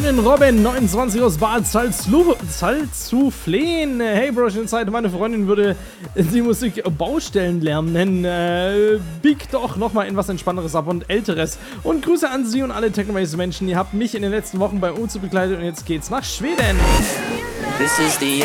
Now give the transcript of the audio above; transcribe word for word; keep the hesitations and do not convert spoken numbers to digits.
Kevin Robin, neunundzwanzig aus Bad Salzuflen. Hey Broschen Zeit, meine Freundin würde die Musik Baustellenlärm nennen. Äh, bieg doch nochmal in was Entspannteres ab und Älteres. Und Grüße an Sie und alle Technomaze-Menschen. Ihr habt mich in den letzten Wochen beim Umzug begleitet und jetzt geht's nach Schweden. This is the